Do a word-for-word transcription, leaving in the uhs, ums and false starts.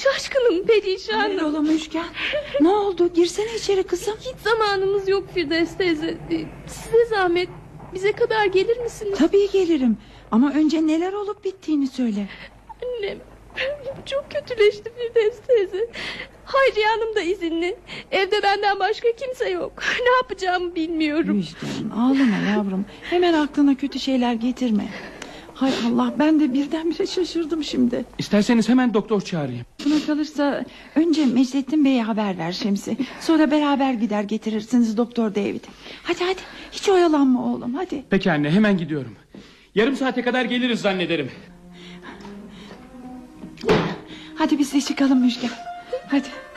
Şaşkınım, perişanım. Hayır oğlum Müjgan. Ne oldu? Girsene içeri kızım. Hiç zamanımız yok Firdevs teyze. Size zahmet, bize kadar gelir misiniz? Tabii gelirim. Ama önce neler olup bittiğini söyle. Annem çok kötüleşti Firdevs teyze. Hayriye Hanım da izinli. Evde benden başka kimse yok. Ne yapacağımı bilmiyorum. Müjgan ağlama yavrum. Hemen aklına kötü şeyler getirme. Hay Allah, ben de birdenbire şaşırdım şimdi. İsterseniz hemen doktor çağırayım. Buna kalırsa önce Mecdettin Bey'e haber ver Şemsi. Sonra beraber gider getirirsiniz Doktor David'i. Hadi hadi, hiç oyalanma oğlum, hadi. Peki anne, hemen gidiyorum. Yarım saate kadar geliriz zannederim. Hadi biz de çıkalım Müjgan. Hadi.